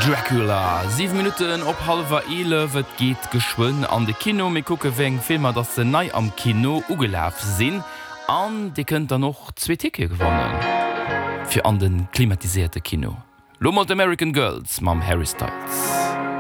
Dracula 7 Minuten op halber 11 wird geht geschwun an de Kino me gucke weng Filmer dat se nei am Kino ugelaf sinn an de könnt da noch 2 Ticket gewonnen für an den klimatisierte Kino. Lo mat American Girls mam Harry Styles.